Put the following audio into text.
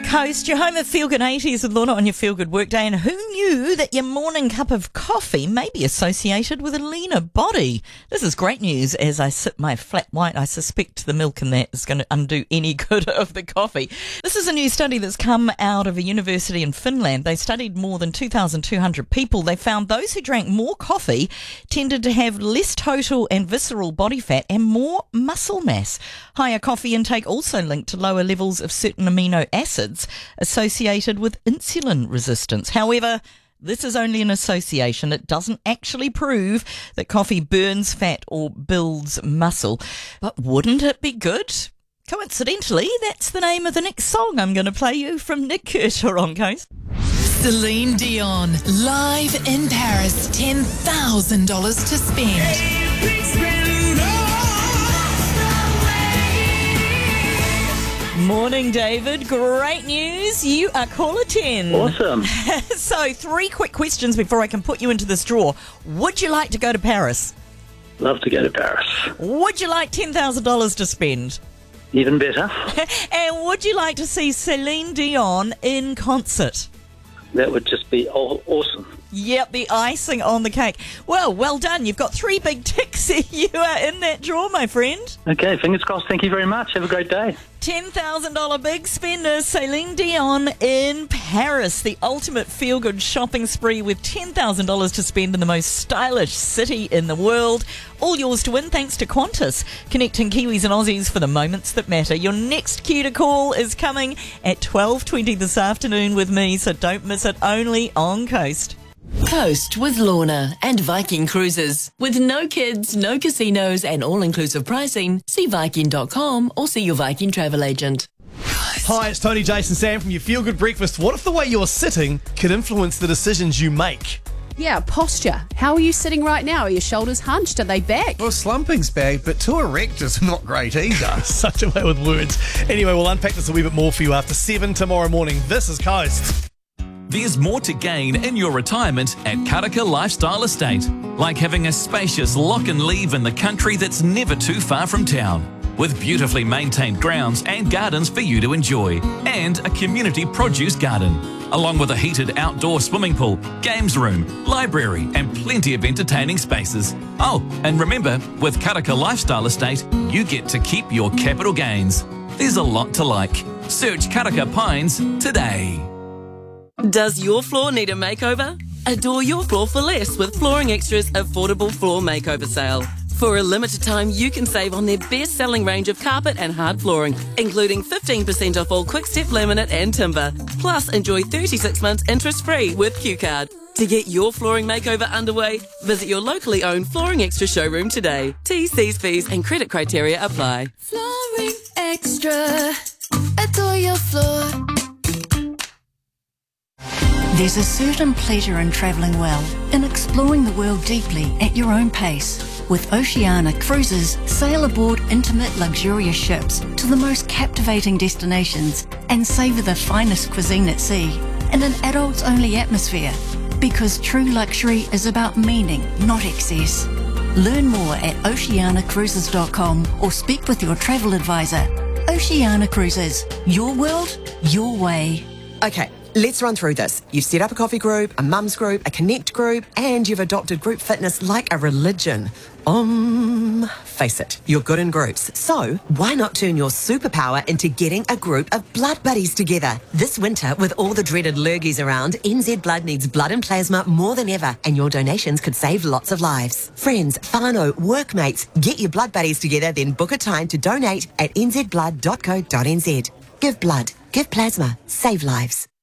Coast, your home of Feel Good 80s with Lorna on your Feel Good workday. And who knew that your morning cup of coffee may be associated with a leaner body? This is great news. As I sip my flat white, I suspect the milk in that is going to undo any good of the coffee. This is a new study that's come out of a university in Finland. They studied more than 2,200 people. They found those who drank more coffee tended to have less total and visceral body fat and more muscle mass. Higher coffee intake also linked to lower levels of certain amino acids associated with insulin resistance. However, this is only an association. It doesn't actually prove that coffee burns fat or builds muscle. But wouldn't it be good? Coincidentally, that's the name of the next song I'm going to play you from Nick Kircher on Coast. Celine Dion, live in Paris, $10,000 to spend. Morning, David. Great news. You are caller 10. Awesome. So, 3 quick questions before I can put you into this draw. Would you like to go to Paris? Love to go to Paris. Would you like $10,000 to spend? Even better. And would you like to see Celine Dion in concert? That would just be awesome. Yep, the icing on the cake. Well done. You've got 3 big ticks. You are in that draw, my friend. Okay, fingers crossed. Thank you very much. Have a great day. $10,000 big spender, Celine Dion in Paris. The ultimate feel-good shopping spree with $10,000 to spend in the most stylish city in the world. All yours to win thanks to Qantas, connecting Kiwis and Aussies for the moments that matter. Your next cue to call is coming at 12:20 this afternoon with me, so don't miss it, only on Coast. Coast with Lorna and Viking Cruises. With no kids, no casinos and all-inclusive pricing, see Viking.com or see your Viking travel agent. Hi, it's Tony, Jason, Sam from your Feel Good Breakfast. What if the way you're sitting could influence the decisions you make? Yeah, posture. How are you sitting right now? Are your shoulders hunched? Are they back? Well, slumping's bad, but too erect is not great either. Such a way with words. Anyway, we'll unpack this a wee bit more for you after 7 tomorrow morning. This is Coast. There's more to gain in your retirement at Karaka Lifestyle Estate, like having a spacious lock and leave in the country that's never too far from town, with beautifully maintained grounds and gardens for you to enjoy, and a community produce garden, along with a heated outdoor swimming pool, games room, library, and plenty of entertaining spaces. Oh, and remember, with Karaka Lifestyle Estate, you get to keep your capital gains. There's a lot to like. Search Karaka Pines today. Does your floor need a makeover? Adore your floor for less with Flooring Extra's affordable floor makeover sale. For a limited time, you can save on their best-selling range of carpet and hard flooring, including 15% off all Quick-Step laminate and timber. Plus, enjoy 36 months interest-free with Q-Card. To get your flooring makeover underway, visit your locally owned Flooring Extra showroom today. T's, C's, fees and credit criteria apply. Flooring Extra. Adore your floor. There's a certain pleasure in travelling well, in exploring the world deeply at your own pace. With Oceania Cruises, sail aboard intimate, luxurious ships to the most captivating destinations and savour the finest cuisine at sea in an adults-only atmosphere. Because true luxury is about meaning, not excess. Learn more at oceanacruises.com or speak with your travel advisor. Oceania Cruises, your world, your way. Okay. Let's run through this. You've set up a coffee group, a mums group, a connect group, and you've adopted group fitness like a religion. Face it, you're good in groups. So why not turn your superpower into getting a group of blood buddies together? This winter, with all the dreaded lurgies around, NZ Blood needs blood and plasma more than ever, and your donations could save lots of lives. Friends, whānau, workmates, get your blood buddies together, then book a time to donate at nzblood.co.nz. Give blood, give plasma, save lives.